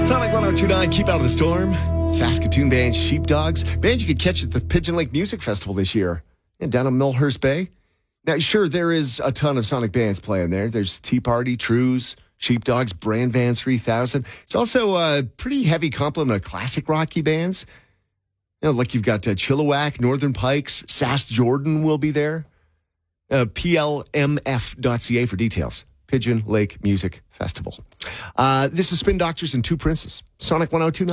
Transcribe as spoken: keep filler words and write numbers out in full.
Sonic one oh two point nine, Keep Out of the Storm. Saskatoon band Sheepdogs. Band you could catch at the Pigeon Lake Music Festival this year. And down in Millhurst Bay. Now, sure, there is a ton of Sonic bands playing there. There's Tea Party, Trues, Sheepdogs, Brand Van three thousand. It's also a pretty heavy complement of classic rocky bands. You know, like you've got uh, Chilliwack, Northern Pikes, Sask Jordan will be there. Uh, P L M F dot C A for details. Pigeon Lake Music Festival. Uh, this is Spin Doctors and Two Princes. Sonic one oh two point nine.